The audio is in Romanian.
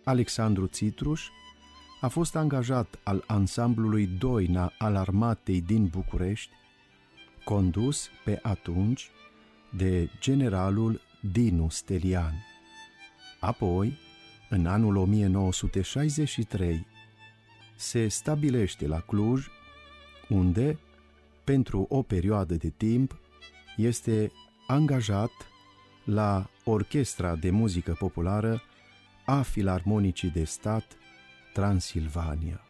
Alexandru Țitruș a fost angajat al ansamblului Doina al Armatei din București, condus pe atunci de generalul Dinu Stelian. Apoi, în anul 1963, se stabilește la Cluj, unde, pentru o perioadă de timp, este angajat la Orchestra de Muzică Populară a Filarmonicii de Stat Transilvania.